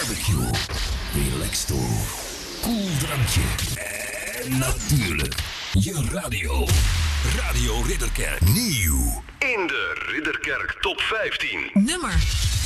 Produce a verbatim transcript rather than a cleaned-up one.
barbecue, relaxstoel, koeldrankje en natuurlijk je radio. Radio Ridderkerk. Nieuw. In de Ridderkerk Top vijftien. Nummer